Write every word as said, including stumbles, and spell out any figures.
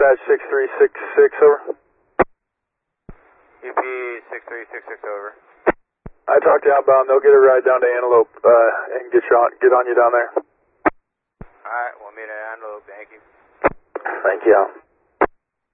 Dispatch six three six six, over. U P six three six six, over. I talked to outbound. They'll get a ride down to Antelope uh, and get you on, get on you down there. Alright, we'll meet at Antelope. Thank you. Thank you.